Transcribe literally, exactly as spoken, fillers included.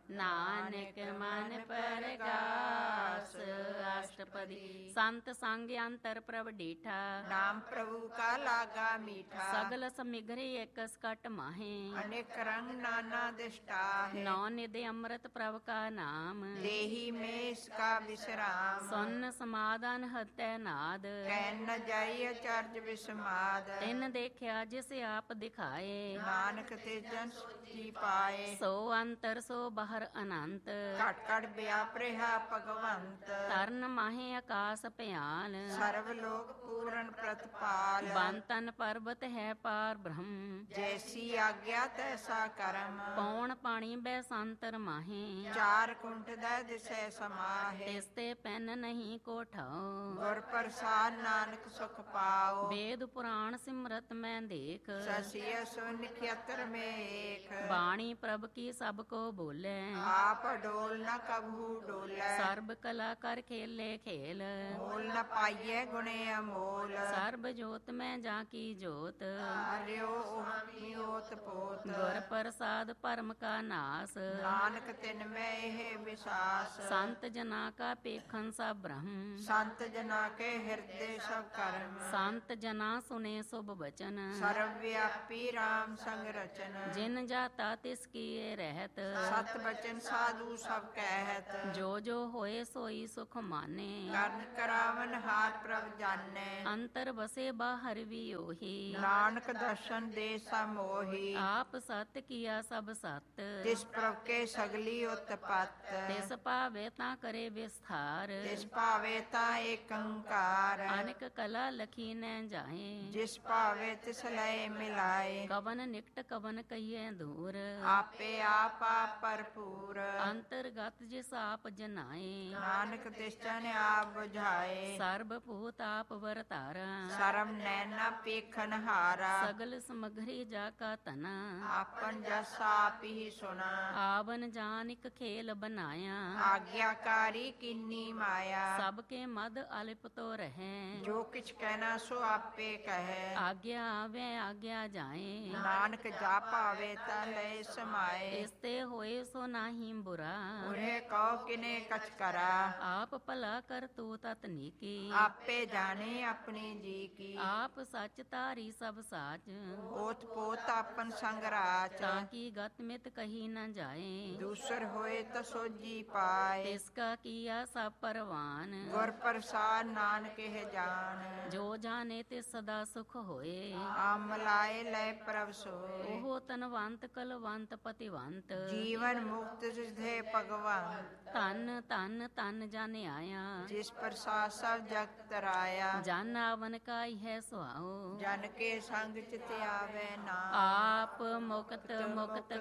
ਨਾਨਕ ਮਨ ਪਰਗਾਸ। ਅਸ਼ਟਪਦੀ। ਸੰਤ ਸੰਗ ਅੰਤਰ ਪ੍ਰਭ ਡੀਠਾ, ਨਾਮ ਪ੍ਰਭੂ ਕਾ ਲਾਗਾ ਮੀਠਾ। ਸਗਲ ਸਮਿਗਰੀ ਇੱਕ ਸਕਟ ਮਾਹੇ, ਅਨੇਕ ਰੰਗ ਨਾਨਾ ਦਿਸ਼ਟਾਹੇ। ਨੌ ਨਿਧਿ ਅੰਮ੍ਰਿਤ ਪ੍ਰਭ ਕਾ ਨਾਮ, ਦੇਹੀ में इसका विश्राम। ਸੁਨ ਸਮਾਧਾਨ ਹਤੈ ਨਾਦ, ਕਹਿ ਨ ਜਾਈ ਅਚਰਜ ਵਿਸਮਾਦ। ਤਿਨ ਦੇਖਿਆ ਜਿਸ ਆਪ ਦਿਖਾਏ, ਨਾਨਕ ਤੇ ਜਨ ਸੁਖੀ ਪਾਏ। ਸੋ ਅੰਤਰ ਸੋ ਬਾਹਰ ਅਨੰਤ, ਘਟ ਘਟ ਵਿਆਪ ਰਿਹਾ ਭਗਵੰਤ। ਤਰਨ ਮਾਹੇ ਆਕਾਸ ਭਿਆਨ, ਸਰਵ ਲੋਕ ਪੂਰਨ ਪ੍ਰਤਪਾਲ। ਬਨ ਤਨ ਪਰਬਤ ਹੈ ਪਾਰ ਬ੍ਰਹਮ, ਜੈਸੀ ਆਗਿਆ ਤੈਸਾ ਕਰਮ। ਪੌਣ ਪਾਣੀ ਬੈ ਸੰਤਰ ਮਾਹੇ, ਚਾਰ ਕੁੰਠ ਦਾ ਦਿਸੈ ਸਮਾਹੇ। ਤਿਸ ਤੇ ਪੈਨ ਨਹੀਂ ਕੋਠਾਓ, ਗੁਰ ਪ੍ਰਸਾਦ ਨਾਨਕ ਸੁਖ ਪਾਓ। ਵੇਦ ਪੁਰਾਣ ਸਿਮਰਤ ਮੈਂ ਦੇਖ, ਸਸੀय ਸੁਨ ਖੇਤਰ में एक। ਬਾਣੀ ਪ੍ਰਭ ਕੀ ਸਭ ਕੋ ਬੋਲੇ, आप डोल न कभू डोलै। ਸਰਬ ਕਲਾ ਕਰ ਖੇਲੇ ਖੇਲ, मोल न पाइये गुणे अमोल। ਸਰਬ ਜੋਤ ਮੈਂ ਜਾ ਕੀ ਜੋਤ, हरियो ओत पोत। ਗੁਰ ਪ੍ਰਸਾਦ ਪਰਮ ਕਾ ਨਾਸ, नानक तिन में एह विश्वास। ਸੰਤ ਜਨਾ ਕਾ ਪੇਖਨ ਸਭ ਬ੍ਰਹਮ, संत जना के हृदय सब कर्म। ਸੰਤ ਜਨਾ ਸੁਨੇ ਸੁਭ ਬਚਨ, सर्वव्यापी राम संग रचन। ਜਿਨ ਜਾਤਾ ਤਿਸ ਕੀਏ ਰਹਿਤ, सत बचन साधु सब कहत। ਜੋ ਜੋ ਹੋਏ ਸੋਈ ਸੁਖ ਮਾਨੇ, कर्ण करावन हाथ प्रभ जाने। ਅੰਤਰ ਬਸੇ ਬਾਹਰ ਵੀ ਉਹੀ, नानक दर्शन दे समोही। ਆਪ ਸਤ ਕੀਆ ਸਭ ਸਤ, तिस प्रभ के सगली उत्पत। ਤਿਸ ਭਾਵੇ ਤਾਂ ਕਰੇ ਵਿਸਥਾਰ, जिस पावे ता एकंकार। ਅਨੇਕ ਕਲਾ ਲਖੀ ਨੈ ਜਾਏ, जिस पावे तिस लय मिलाए। ਕਵਨ ਨਿਕਟ ਕਵਨ ਕਹੀਏ ਦੂਰ, आपे आप आप भरपूर। ਅੰਤਰਗਤ ਜਿਸ ਆਪ ਜਨਾਏ, नानक तिष्ठन आप बुझाए। ਸਰਬ ਭੂਤ ਆਪ ਵਰਤਾਰਾ, सरम नैना पेखन हारा। ਸਗਲ ਸਮਗਰੀ ਜਾ ਕਾ ਤਨਾ, आपन जस आप ही सुना। ਆਵਨ ਜਾਨ ਇਕ ਖੇਲ ਬਨਾਇਆ, आज्ञाकारी किन्नी माया। ਸਭ ਕੇ ਮਦ ਅਲਿਪ ਤੋ ਰਹੈ, जो किछ कहना सो आपे कहे। ਆਗਿਆ ਆਵੇ ਆਗਿਆ ਜਾਏ, नानक जा पावे ता लय समाए। ਇਸ ਤੇ ਹੋਏ ਸੋ ਨਾਹੀ ਬੁਰਾ, उन्हें कहो किने कछ करा। ਆਪ ਭਲਾ ਕਰ ਤੂ ਤਤ ਨੀਕੀ, आपे जाने अपनी जी की। ਆਪ ਸੱਚ ਧਾਰੀ ਸਭ ਸਾਚ, ओत पोत आपन संग राच। ਤਾਂ ਕੀ ਗਤ ਮਿਤ ਕਹੀ ਨ ਜਾਏ, दूसर होए त सोजी पाए। ਤਿਸ ਕਾ ਕੀਆ ਸਭ ਪਰਵਾਨ, गुर प्रसाद नानक है जान। ਜੋ ਜਾਣੇ ਤੇ ਸਦਾ ਸੁਖ ਹੋਏ, आमलाए लय प्रभ सोए। ਉਹ ਤਨਵੰਤ ਕਲਵੰਤ ਪਤਿਵੰਤ, जीवन मुक्त सिद्धे भगवान। ਧਨ ਧਨ ਧਨ ਜਨ ਆਇਆ, जिस प्रसाद सब जगत राया। ਜਨ ਆਵਨ ਕਾਈ ਹੈ ਸੁਆਓ, जन के संग चित आवे ना। ਆਪ ਮੁਕਤ ਮੁਕਤ